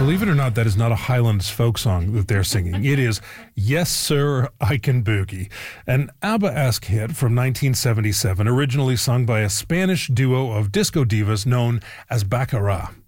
believe it or not, that is not a Highlands folk song that they're singing. It is Yes Sir, I Can Boogie, an ABBA-esque hit from 1977, originally sung by a Spanish duo of disco divas known as Baccarat.